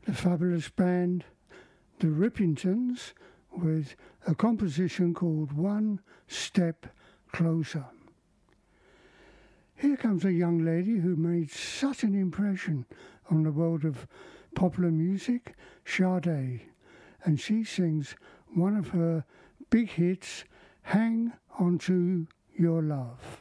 the fabulous band The Rippingtons with a composition called One Step Closer. Here comes a young lady who made such an impression on the world of popular music, Sade, and she sings one of her big hits, Hang Onto Your Love.